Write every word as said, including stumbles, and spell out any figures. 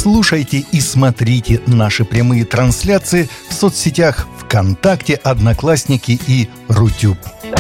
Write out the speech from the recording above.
Слушайте и смотрите наши прямые трансляции в соцсетях ВКонтакте, Одноклассники и Рутюб.